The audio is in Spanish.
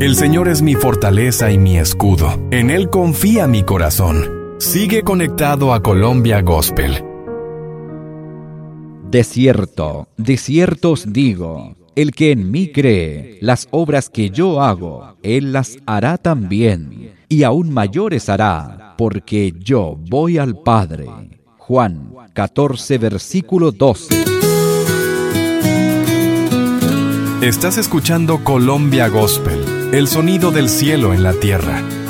El Señor es mi fortaleza y mi escudo. En Él confía mi corazón. Sigue conectado a Colombia Gospel. De cierto os digo, el que en mí cree, las obras que yo hago, él las hará también, y aún mayores hará, porque yo voy al Padre. Juan 14, versículo 12. Estás escuchando Colombia Gospel, el sonido del cielo en la tierra.